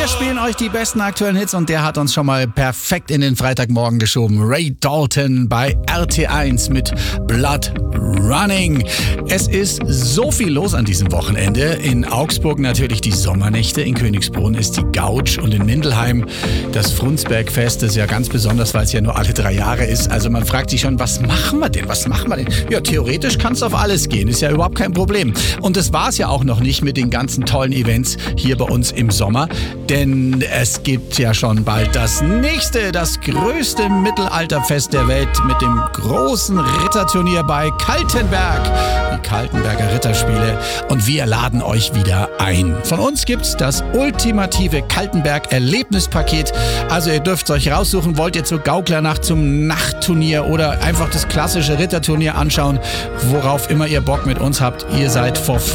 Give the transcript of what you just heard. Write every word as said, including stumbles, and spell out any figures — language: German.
Wir spielen euch die besten aktuellen Hits und der hat uns schon mal perfekt in den Freitagmorgen geschoben. Ray Dalton bei R T eins mit Blood Running. Es ist so viel los an diesem Wochenende. In Augsburg natürlich die Sommernächte, in Königsbrunn ist die Gautsch und in Mindelheim das Frundsbergfest. Das ist ja ganz besonders, weil es ja nur alle drei Jahre ist. Also man fragt sich schon, was machen wir denn? Was machen wir denn? Ja, theoretisch kann es auf alles gehen. Ist ja überhaupt kein Problem. Und das war es ja auch noch nicht mit den ganzen tollen Events hier bei uns im Sommer. Denn es gibt ja schon bald das nächste, das größte Mittelalterfest der Welt mit dem großen Ritterturnier bei Kaltenberg. Die Kaltenberger Ritterspiele. Und wir laden euch wieder ein. Von uns gibt's das ultimative Kaltenberg-Erlebnispaket. Also ihr dürft euch raussuchen, wollt ihr zur Gauklernacht, zum Nachtturnier oder einfach das klassische Ritterturnier anschauen, worauf immer ihr Bock mit uns habt. Ihr seid for